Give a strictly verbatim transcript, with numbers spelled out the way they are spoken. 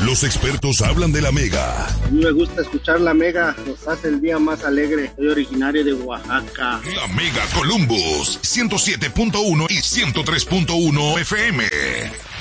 Los expertos hablan de la Mega. A mí me gusta escuchar la Mega, nos hace el día más alegre. Soy originario de Oaxaca. La Mega Columbus, ciento siete punto uno y ciento tres punto uno F M.